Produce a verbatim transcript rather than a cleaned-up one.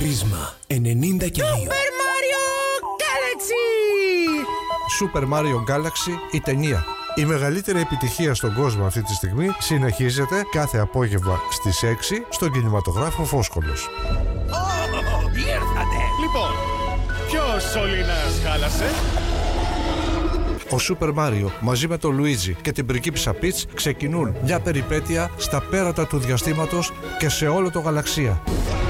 Πρίσμα ενενήντα και δύο. Super Mario Galaxy! Super Mario Galaxy, η ταινία. Η μεγαλύτερη επιτυχία στον κόσμο αυτή τη στιγμή συνεχίζεται κάθε απόγευμα στις έξι στον κινηματογράφο Φόσκολος. Oh, ήρθατε! Λοιπόν, ποιος σωλήνας χάλασε? Ο Super Mario μαζί με τον Λουίτζι και την πριγκίπισσα Πιτς ξεκινούν μια περιπέτεια στα πέρατα του διαστήματος και σε όλο το γαλαξία.